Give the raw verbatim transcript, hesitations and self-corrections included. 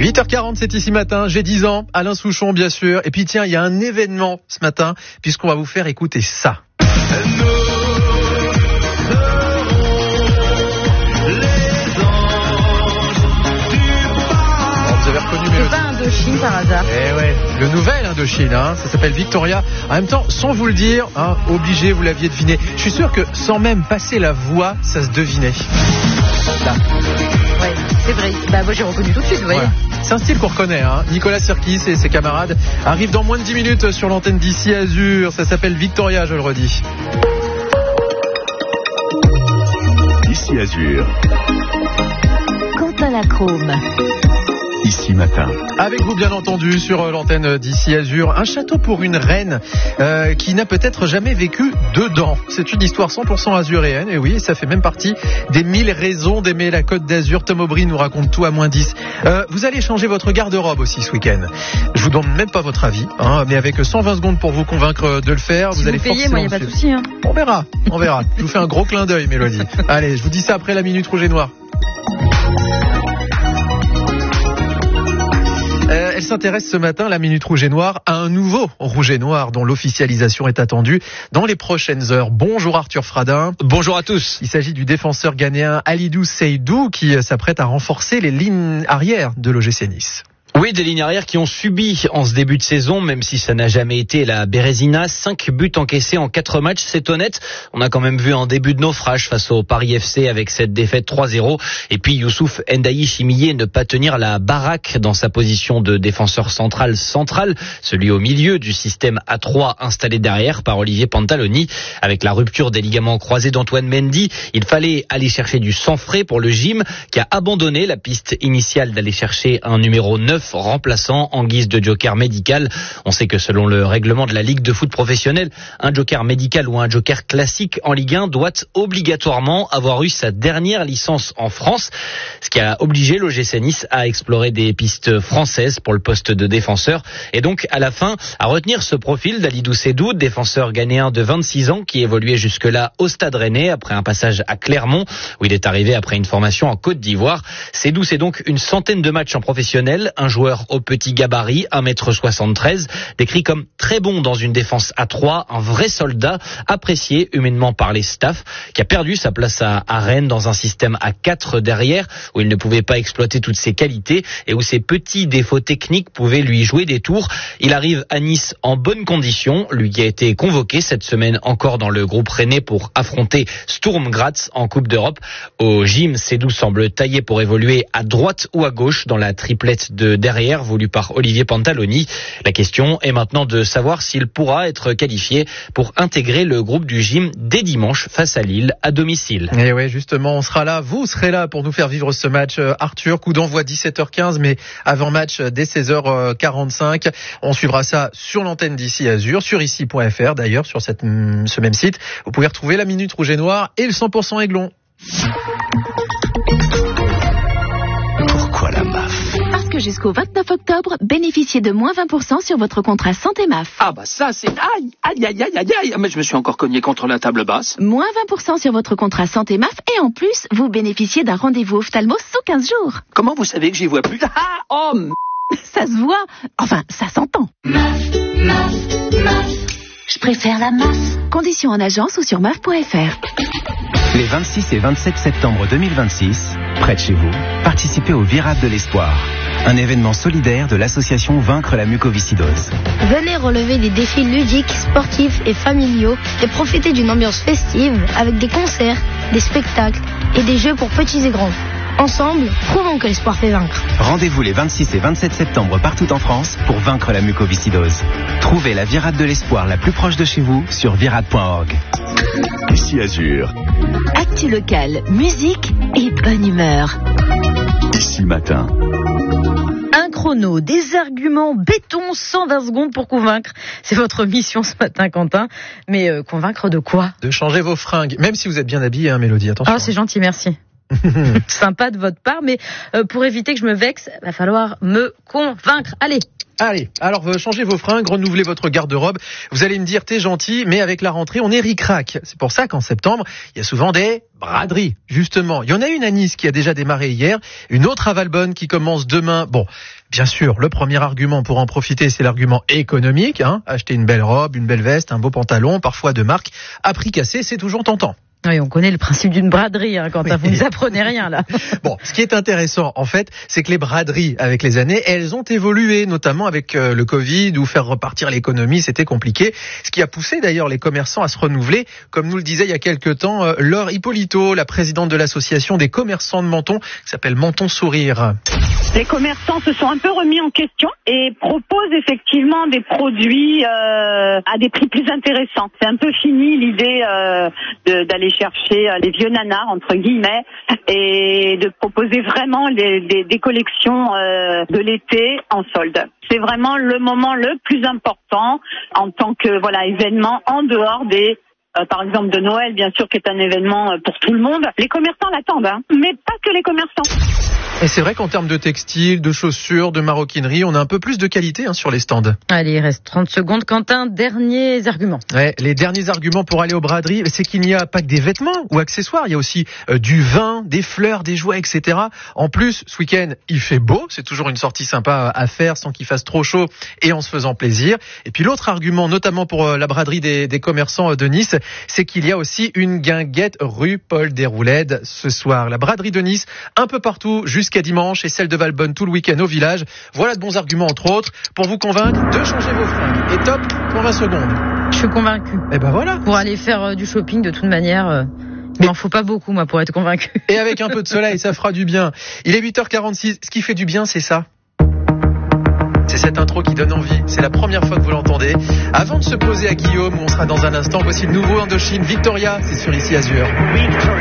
huit heures quarante, c'est ici matin, j'ai dix ans, Alain Souchon bien sûr. Et puis tiens, il y a un événement ce matin, puisqu'on va vous faire écouter ça. Vous avez reconnu C'est pas Indochine par hasard. Eh ouais, le nouvel Indochine, hein, ça s'appelle Victoria. En même temps, sans vous le dire, hein, obligé, vous l'aviez deviné. Je suis sûr que sans même passer la voix, ça se devinait. Là. Ouais, c'est vrai. Bah moi j'ai reconnu tout de suite, vous voyez. Ouais. C'est un style qu'on reconnaît, hein. Nicolas Sirkis et ses camarades arrivent dans moins de dix minutes sur l'antenne d'Ici Azur. Ça s'appelle Victoria, je le redis. Ici Azur. Quentin Lacrome. Ici matin. Avec vous bien entendu sur l'antenne d'Ici Azur, un château pour une reine euh, qui n'a peut-être jamais vécu dedans. C'est une histoire cent pour cent azuréenne, et oui, ça fait même partie des mille raisons d'aimer la Côte d'Azur. Tom Aubry nous raconte tout à moins dix. Euh, vous allez changer votre garde-robe aussi ce week-end. Je vous donne même pas votre avis, hein, mais avec cent vingt secondes pour vous convaincre de le faire, si vous, vous allez payez, moi il n'y a pas de souci. Hein. On verra, on verra. Je vous fais un gros clin d'œil, Mélodie. Allez, je vous dis ça après la Minute Rouge et Noire. Euh, elle s'intéresse ce matin, la Minute Rouge et Noire, à un nouveau Rouge et Noir dont l'officialisation est attendue dans les prochaines heures. Bonjour Arthur Fradin. Bonjour à tous. Il s'agit du défenseur ghanéen Halidou Seydou qui s'apprête à renforcer les lignes arrière de l'O G C Nice. Oui, des lignes arrière qui ont subi en ce début de saison, même si ça n'a jamais été la Bérésina. Cinq buts encaissés en quatre matchs, c'est honnête. On a quand même vu un début de naufrage face au Paris F C avec cette défaite trois zéro. Et puis Youssouf Ndaï Chimillé ne pas tenir la baraque dans sa position de défenseur central central, celui au milieu du système A trois installé derrière par Olivier Pantaloni. Avec la rupture des ligaments croisés d'Antoine Mendy, il fallait aller chercher du sang frais pour le gym qui a abandonné la piste initiale d'aller chercher un numéro neuf remplaçant en guise de joker médical. On sait que selon le règlement de la Ligue de foot professionnelle, un joker médical ou un joker classique en Ligue un doit obligatoirement avoir eu sa dernière licence en France, ce qui a obligé l'O G C Nice à explorer des pistes françaises pour le poste de défenseur et donc à la fin à retenir ce profil d'Halidou Seydou, défenseur ghanéen de vingt-six ans qui évoluait jusque-là au Stade Rennais après un passage à Clermont où il est arrivé après une formation en Côte d'Ivoire. Seydou, c'est donc une centaine de matchs en professionnel, un joueur au petit gabarit, un mètre soixante-treize, décrit comme très bon dans une défense à trois, un vrai soldat, apprécié humainement par les staffs, qui a perdu sa place à, à Rennes dans un système à quatre derrière, où il ne pouvait pas exploiter toutes ses qualités et où ses petits défauts techniques pouvaient lui jouer des tours. Il arrive à Nice en bonne condition, lui qui a été convoqué cette semaine encore dans le groupe rennais pour affronter Sturm Graz en Coupe d'Europe. Au gym, Seydou semble taillé pour évoluer à droite ou à gauche dans la triplette de derrière voulu par Olivier Pantaloni. La question est maintenant de savoir s'il pourra être qualifié pour intégrer le groupe du gym dès dimanche face à Lille à domicile. Et ouais, justement, on sera là, vous serez là pour nous faire vivre ce match. Arthur, coup d'envoi dix-sept heures quinze, mais avant match dès seize heures quarante-cinq. On suivra ça sur l'antenne d'Ici Azur, sur ici point f r d'ailleurs, sur cette, ce même site. Vous pouvez retrouver la Minute Rouge et Noire et le cent pour cent Aiglon. Pourquoi la M A F ? Parce que jusqu'au vingt-neuf octobre, bénéficiez de moins vingt pour cent sur votre contrat Santé M A F. Ah bah ça c'est... Aïe, aïe, aïe, aïe, aïe, aïe. Mais je me suis encore cogné contre la table basse. Moins vingt pour cent sur votre contrat Santé M A F et en plus, vous bénéficiez d'un rendez-vous ophtalmo sous quinze jours. Comment vous savez que j'y vois plus? Ah, oh, m... Ça se voit. Enfin, ça s'entend. M A F, M A F, M A F. Je préfère la masse. Conditions en agence ou sur M A F point f r. Les vingt-six et vingt-sept septembre deux mille vingt-six, près de chez vous, participez au Virade de l'Espoir, un événement solidaire de l'association Vaincre la mucoviscidose. Venez relever des défis ludiques, sportifs et familiaux et profiter d'une ambiance festive avec des concerts, des spectacles et des jeux pour petits et grands. Ensemble, prouvons que l'espoir fait vaincre. Rendez-vous les vingt-six et vingt-sept septembre partout en France pour vaincre la mucoviscidose. Trouvez la Virade de l'Espoir la plus proche de chez vous sur virade point org. Ici Azur. Actu local, musique et bonne humeur. Ici matin. Un chrono, des arguments, béton, cent vingt secondes pour convaincre. C'est votre mission ce matin, Quentin. Mais euh, convaincre de quoi? De changer vos fringues, même si vous êtes bien habillé, hein, Mélodie, attention. Ah, c'est gentil, merci. Sympa de votre part, mais euh, pour éviter que je me vexe, il va falloir me convaincre. Allez. Allez, alors changez vos fringues, renouvelez votre garde-robe. Vous allez me dire, t'es gentil, mais avec la rentrée, on est ric-rac. C'est pour ça qu'en septembre, il y a souvent des braderies. Justement, il y en a une à Nice qui a déjà démarré hier, une autre à Valbonne qui commence demain. Bon, bien sûr, le premier argument pour en profiter, c'est l'argument économique. Hein. Acheter une belle robe, une belle veste, un beau pantalon, parfois de marque, à prix cassé, c'est toujours tentant. Oui, on connaît le principe d'une braderie, hein, Quentin, oui. Vous ne apprenez rien là. Bon, ce qui est intéressant, en fait, c'est que les braderies, avec les années, elles ont évolué, notamment avec euh, le Covid, où faire repartir l'économie, c'était compliqué. Ce qui a poussé d'ailleurs les commerçants à se renouveler, comme nous le disait il y a quelques temps euh, Laure Hippolito, la présidente de l'association des commerçants de Menton, qui s'appelle Menton Sourire. Les commerçants se sont un peu remis en question et proposent effectivement des produits euh, à des prix plus intéressants. C'est un peu fini l'idée euh, de, d'aller chercher les vieux nanars entre guillemets et de proposer vraiment des, des, des collections euh, de l'été en solde. C'est vraiment le moment le plus important en tant que voilà événement en dehors des Euh, par exemple de Noël, bien sûr, qui est un événement euh, pour tout le monde. Les commerçants l'attendent, hein, mais pas que les commerçants. Et c'est vrai qu'en termes de textiles, de chaussures, de maroquinerie, on a un peu plus de qualité hein, sur les stands. Allez, il reste trente secondes. Quentin, derniers arguments. Ouais, les derniers arguments pour aller aux braderies, c'est qu'il n'y a pas que des vêtements ou accessoires. Il y a aussi euh, du vin, des fleurs, des jouets, et cetera. En plus, ce week-end, il fait beau. C'est toujours une sortie sympa à faire sans qu'il fasse trop chaud et en se faisant plaisir. Et puis l'autre argument, notamment pour euh, la braderie des, des commerçants de Nice, c'est qu'il y a aussi une guinguette rue Paul Déroulède ce soir. La braderie de Nice, un peu partout jusqu'à dimanche et celle de Valbonne tout le week-end au village. Voilà de bons arguments entre autres pour vous convaincre de changer vos fringues. Et top pour vingt secondes. Je suis convaincu. Et ben voilà. Pour aller faire euh, du shopping de toute manière, euh, il m'en faut pas beaucoup moi pour être convaincu. Et avec un peu de soleil, ça fera du bien. Il est huit heures quarante-six. Ce qui fait du bien, c'est ça. C'est cette intro qui donne envie. C'est la première fois que vous l'entendez. Avant de se poser à Guillaume, où on sera dans un instant, voici le nouveau Indochine Victoria. C'est sur Ici Azur.